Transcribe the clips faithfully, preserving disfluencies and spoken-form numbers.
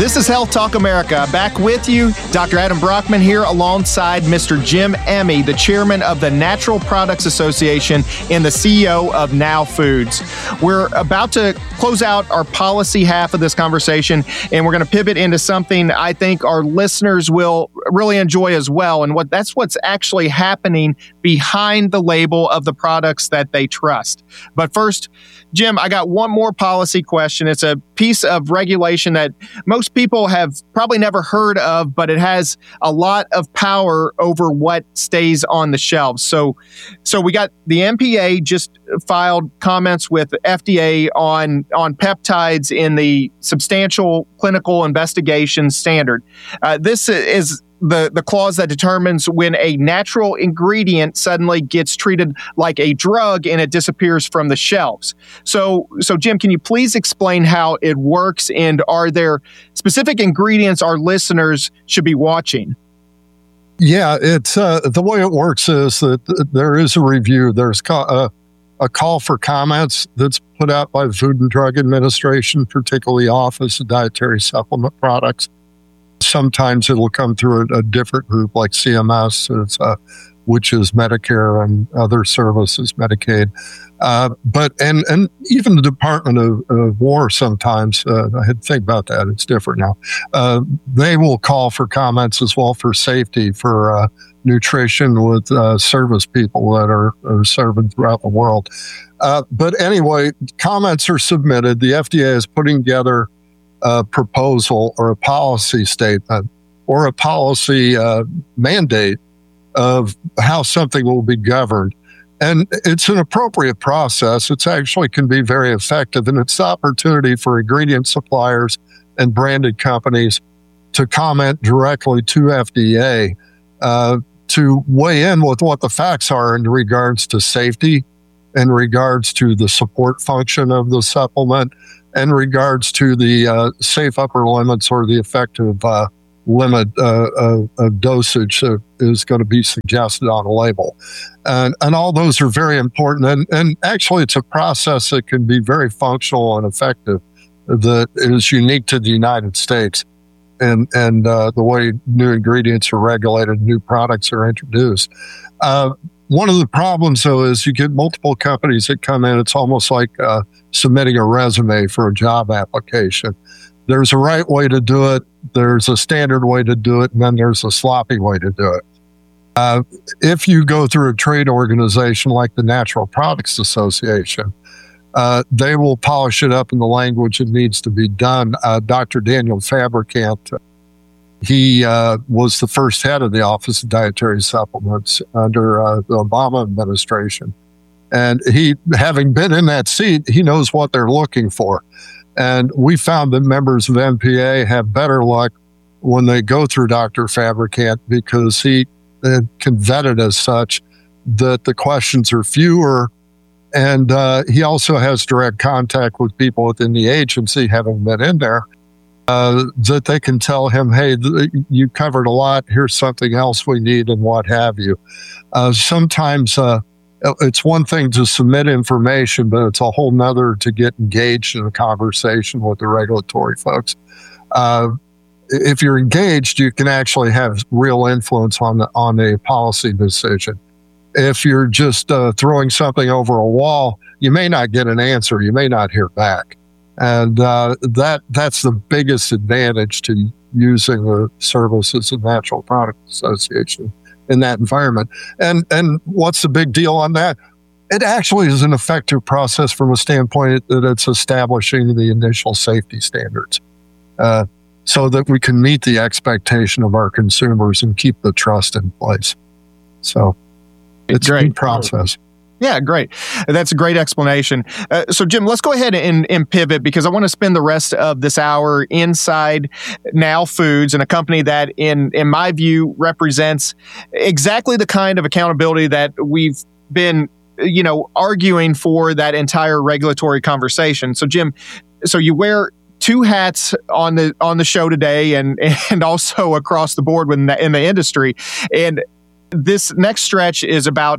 This is Health Talk America. Back with you, Doctor Adam Brockman here alongside Mister Jim Emme, the chairman of the Natural Products Association and the C E O of Now Foods. We're about to close out our policy half of this conversation, and we're going to pivot into something I think our listeners will really enjoy as well. And what that's what's actually happening behind the label of the products that they trust. But first, Jim, I got one more policy question. It's a piece of regulation that most people have probably never heard of, but it has a lot of power over what stays on the shelves. So, so we got the M P A just filed comments with F D A on, on peptides in the substantial clinical investigation standard. Uh, this is the, the clause that determines when a natural ingredient suddenly gets treated like a drug and it disappears from the shelves. So, so Jim, can you please explain how it works, and are there specific ingredients our listeners should be watching? Yeah, it's uh, the way it works is that there is a review. There's a, a call for comments that's put out by the Food and Drug Administration, particularly Office of Dietary Supplement Products. Sometimes it'll come through a, a different group like C M S, it's, uh, which is Medicare and other services, Medicaid. Uh, but and and even the Department of, of War sometimes, uh, I had to think about that, it's different now. Uh, they will call for comments as well for safety, for uh, nutrition with uh, service people that are, are serving throughout the world. Uh, but anyway, comments are submitted. The F D A is putting together a proposal or a policy statement or a policy uh, mandate of how something will be governed. And it's an appropriate process. It's actually can be very effective, and it's the opportunity for ingredient suppliers and branded companies to comment directly to F D A uh, to weigh in with what the facts are in regards to safety, in regards to the support function of the supplement, in regards to the uh, safe upper limits or the effective uh, limit uh, of, of dosage that is going to be suggested on a label. And, and all those are very important. And, and actually, it's a process that can be very functional and effective that is unique to the United States. And, and uh, the way new ingredients are regulated, new products are introduced. Uh, One of the problems, though, is you get multiple companies that come in. It's almost like uh, submitting a resume for a job application. There's a right way to do it, there's a standard way to do it, and then there's a sloppy way to do it. Uh, if you go through a trade organization like the Natural Products Association, uh, they will polish it up in the language it needs to be done. Uh, Doctor Daniel Fabricant, He uh, was the first head of the Office of Dietary Supplements under uh, the Obama administration. And he, having been in that seat, he knows what they're looking for. And we found that members of M P A have better luck when they go through Doctor Fabricant because he uh, can vet it as such that the questions are fewer. And uh, he also has direct contact with people within the agency, having been in there. Uh, that they can tell him, hey, th- you covered a lot, here's something else we need, and what have you. Uh, sometimes uh, it's one thing to submit information, but it's a whole nother to get engaged in a conversation with the regulatory folks. Uh, if you're engaged, you can actually have real influence on the, on a policy decision. If you're just uh, throwing something over a wall, you may not get an answer, you may not hear back. And uh, that that's the biggest advantage to using the services of Natural Products Association in that environment. And and what's the big deal on that? It actually is an effective process from a standpoint that it's establishing the initial safety standards uh, so that we can meet the expectation of our consumers and keep the trust in place. So it's a good process. Yeah, great. That's a great explanation. Uh, so, Jim, let's go ahead and, and pivot because I want to spend the rest of this hour inside Now Foods, and a company that, in in my view, represents exactly the kind of accountability that we've been, you know, arguing for that entire regulatory conversation. So, Jim, so you wear two hats on the on the show today, and and also across the board in the, in the industry, and this next stretch is about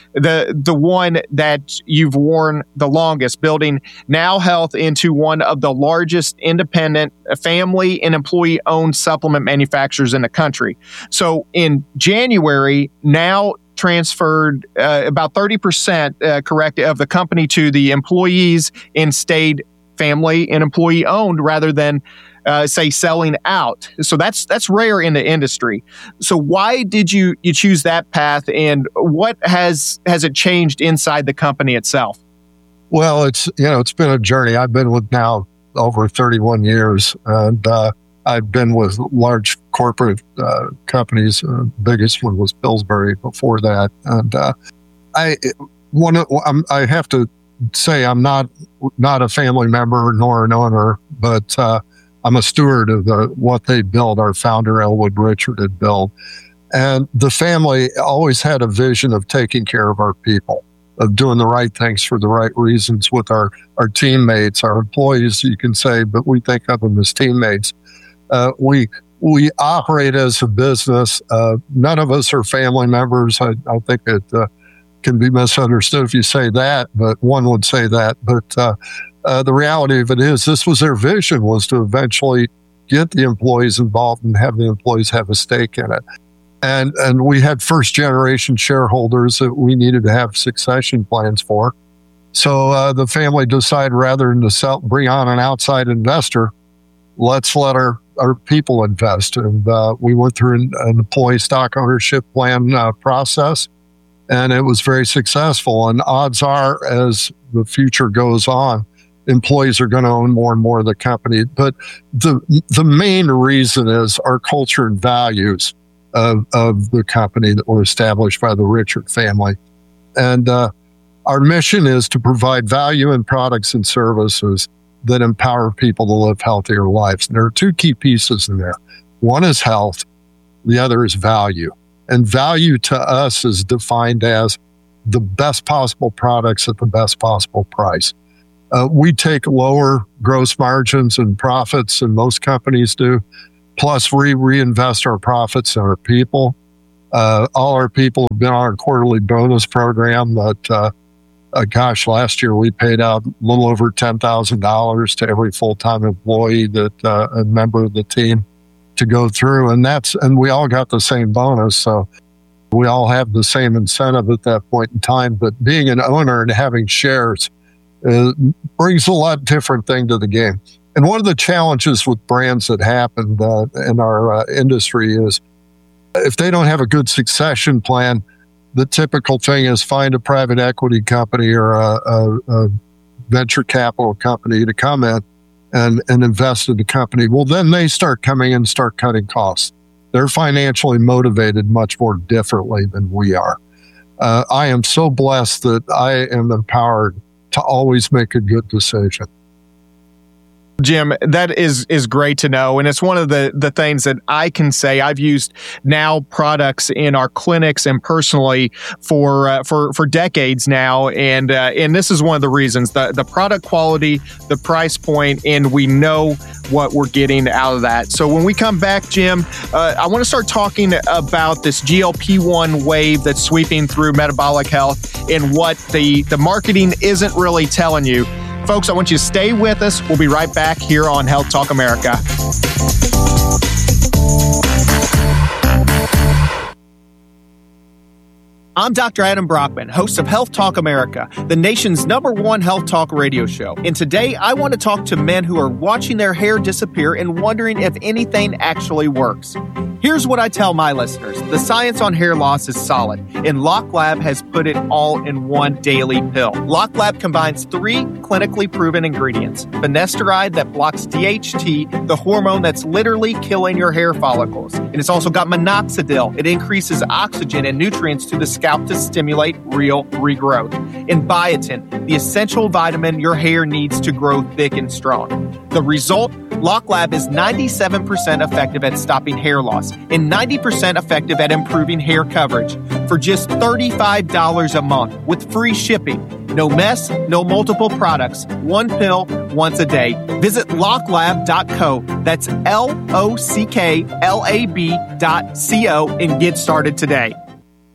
the the one that you've worn the longest, building Now Health into one of the largest independent family and employee-owned supplement manufacturers in the country. So in January, Now transferred uh, about thirty percent, uh, correct, of the company to the employees and stayed family and employee-owned rather than Uh, say selling out. So that's that's rare in the industry. So why did you you choose that path, and what has has it changed inside the company itself? Well, it's you know it's been a journey. I've been with Now over thirty-one years, and uh, I've been with large corporate uh, companies. Uh, biggest one was Pillsbury before that, and uh, I one I'm, I have to say I'm not not a family member nor an owner, but uh, I'm a steward of the, what they built, our founder, Elwood Richard, had built. And the family always had a vision of taking care of our people, of doing the right things for the right reasons with our, our teammates, our employees, you can say, but we think of them as teammates. Uh, we we operate as a business. Uh, none of us are family members. I, I think it uh, can be misunderstood if you say that, but one would say that. But uh, Uh, the reality of it is this was their vision, was to eventually get the employees involved and have the employees have a stake in it. And and we had first generation shareholders that we needed to have succession plans for. So uh, the family decided rather than to sell, bring on an outside investor, let's let our, our people invest. And uh, we went through an, an employee stock ownership plan uh, process, and it was very successful. And odds are, as the future goes on, employees are going to own more and more of the company. But the the main reason is our culture and values of, of the company that were established by the Richard family. And uh, our mission is to provide value in products and services that empower people to live healthier lives. And there are two key pieces in there. One is health. The other is value. And value to us is defined as the best possible products at the best possible price. Uh, we take lower gross margins and profits than most companies do, plus we reinvest our profits in our people. Uh, all our people have been on our quarterly bonus program that, uh, uh, gosh, last year we paid out a little over ten thousand dollars to every full-time employee that uh, a member of the team to go through. And that's, and we all got the same bonus. So we all have the same incentive at that point in time. But being an owner and having shares Uh, brings a lot different thing to the game. And one of the challenges with brands that happened uh, in our uh, industry is if they don't have a good succession plan, the typical thing is find a private equity company or a, a, a venture capital company to come in and, and invest in the company. Well, then they start coming in and start cutting costs. They're financially motivated much more differently than we are. Uh, I am so blessed that I am empowered to always make a good decision. Jim, that is is great to know. And it's one of the, the things that I can say. I've used Now products in our clinics and personally for uh, for for decades now. And uh, and this is one of the reasons. The, the product quality, the price point, and we know what we're getting out of that. So when we come back, Jim, uh, I want to start talking about this G L P one wave that's sweeping through metabolic health and what the, the marketing isn't really telling you. Folks, I want you to stay with us. We'll be right back here on Health Talk America. I'm Doctor Adam Brockman, host of Health Talk America, the nation's number one health talk radio show. And today, I want to talk to men who are watching their hair disappear and wondering if anything actually works. Here's what I tell my listeners. The science on hair loss is solid, and LockLab has put it all in one daily pill. LockLab combines three clinically proven ingredients. Finasteride that blocks D H T, the hormone that's literally killing your hair follicles. And it's also got minoxidil. It increases oxygen and nutrients to the scalp to stimulate real regrowth. And biotin, the essential vitamin your hair needs to grow thick and strong. The result? LockLab is ninety-seven percent effective at stopping hair loss and ninety percent effective at improving hair coverage for just thirty-five dollars a month with free shipping. No mess, no multiple products, one pill, once a day. Visit locklab dot co. That's L O C K L A B dot C O and get started today.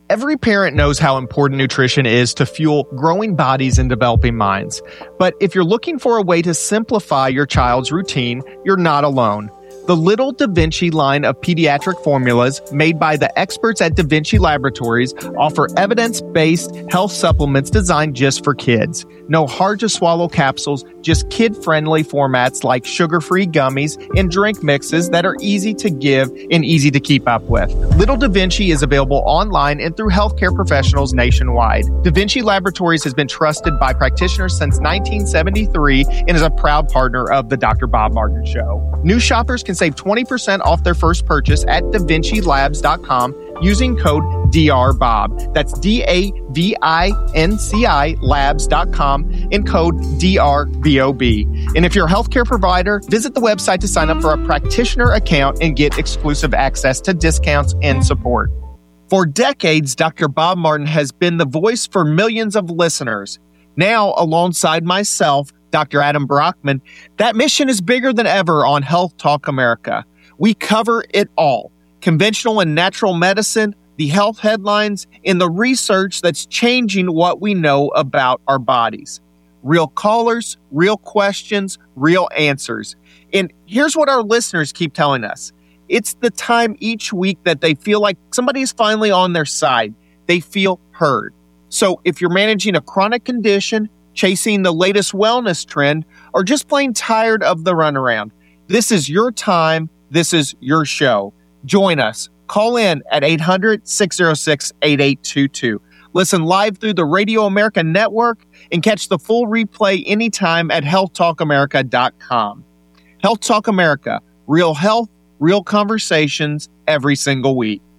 Every parent knows how important nutrition is to fuel growing bodies and developing minds. But if you're looking for a way to simplify your child's routine, you're not alone. The Little Da Vinci line of pediatric formulas made by the experts at Da Vinci Laboratories offer evidence-based health supplements designed just for kids. No hard-to-swallow capsules, just kid-friendly formats like sugar-free gummies and drink mixes that are easy to give and easy to keep up with. Little Da Vinci is available online and through healthcare professionals nationwide. Da Vinci Laboratories has been trusted by practitioners since nineteen seventy-three and is a proud partner of the Doctor Bob Martin Show. New shoppers can save twenty percent off their first purchase at da vinci labs dot com using code D R Bob. That's D A V I N C I labs dot com and code D R B O B. And if you're a healthcare provider, visit the website to sign up for a practitioner account and get exclusive access to discounts and support. For decades, Doctor Bob Martin has been the voice for millions of listeners. Now, alongside myself, Doctor Adam Brockman, that mission is bigger than ever on Health Talk America. We cover it all: conventional and natural medicine, the health headlines, and the research that's changing what we know about our bodies. Real callers, real questions, real answers. And here's what our listeners keep telling us. It's the time each week that they feel like somebody's finally on their side. They feel heard. So if you're managing a chronic condition, chasing the latest wellness trend, or just plain tired of the runaround, this is your time. This is your show. Join us. Call in at eight hundred, six oh six, eight eight two two. Listen live through the Radio America network and catch the full replay anytime at health talk america dot com. Health Talk America, real health, real conversations every single week.